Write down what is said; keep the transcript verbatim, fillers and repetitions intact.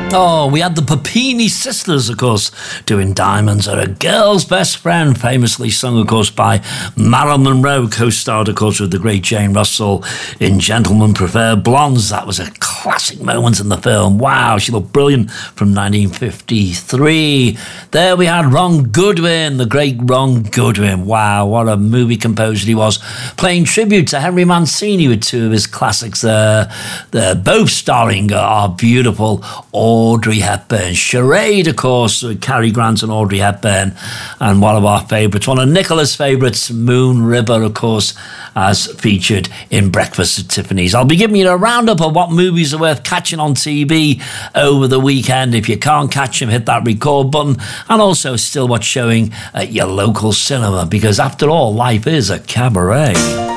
Oh, we had the Papini sisters, of course, doing Diamonds Are a Girl's Best Friend, famously sung, of course, by Marilyn Monroe, co-starred, of course, with the great Jane Russell in Gentlemen Prefer Blondes. That was a classic moment in the film. Wow, she looked brilliant from nineteen fifty-three. There we had Ron Goodwin, the great Ron Goodwin. Wow, what a movie composer he was, playing tribute to Henry Mancini with two of his classics there. They're both starring our beautiful Audrey Hepburn. Charade, of course, with Cary Grant and Audrey Hepburn. And one of our favourites, one of Nicola's favourites, Moon River, of course, as featured in Breakfast at Tiffany's. I'll be giving you a roundup of what movies are worth catching on T V over the weekend. If you can't catch them, hit that record button. And also still what's showing at your local cinema, because after all, life is a cabaret.